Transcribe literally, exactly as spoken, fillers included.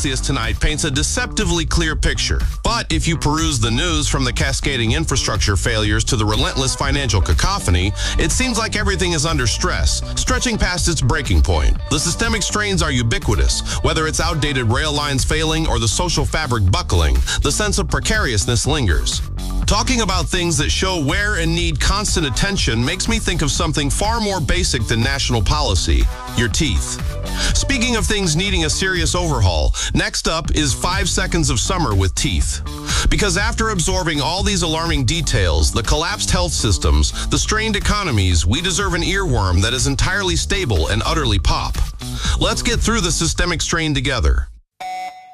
Celsius tonight paints a deceptively clear picture. But if you peruse the news, from the cascading infrastructure failures to the relentless financial cacophony, it seems like everything is under stress, stretching past its breaking point. The systemic strains are ubiquitous. Whether it's outdated rail lines failing or the social fabric buckling, the sense of precariousness lingers. Talking about things that show where and need constant attention makes me think of something far more basic than national policy: your teeth. Speaking of things needing a serious overhaul, next up is five seconds of summer with teeth. Because after absorbing all these alarming details, the collapsed health systems, the strained economies, we deserve an earworm that is entirely stable and utterly pop. Let's get through the systemic strain together.